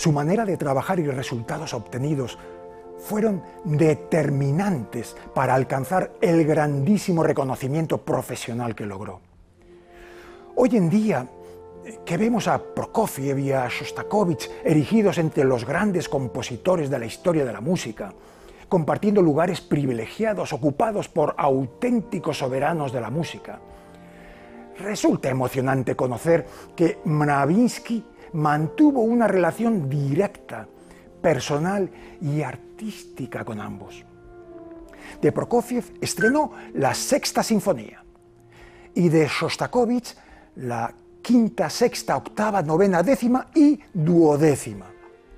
Su manera de trabajar y los resultados obtenidos fueron determinantes para alcanzar el grandísimo reconocimiento profesional que logró. Hoy en día, que vemos a Prokofiev y a Shostakovich erigidos entre los grandes compositores de la historia de la música, compartiendo lugares privilegiados ocupados por auténticos soberanos de la música, resulta emocionante conocer que Mravinsky mantuvo una relación directa, personal y artística con ambos. De Prokofiev estrenó la Sexta Sinfonía y de Shostakovich la Quinta, Sexta, Octava, Novena, Décima y Duodécima.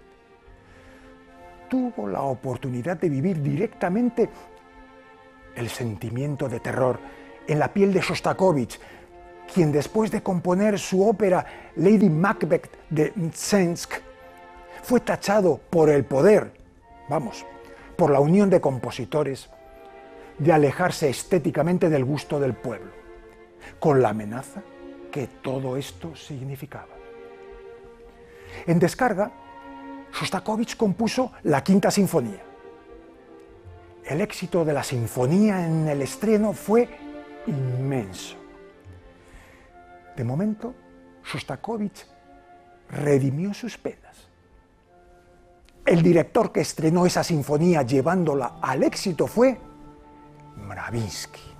Tuvo la oportunidad de vivir directamente el sentimiento de terror en la piel de Shostakovich, quien después de componer su ópera Lady Macbeth de Mtsensk, fue tachado por el poder, por la unión de compositores, de alejarse estéticamente del gusto del pueblo, con la amenaza que todo esto significaba. En descarga, Shostakovich compuso la Quinta Sinfonía. El éxito de la sinfonía en el estreno fue inmenso. De momento, Shostakovich redimió sus penas. El director que estrenó esa sinfonía llevándola al éxito fue Mravinsky.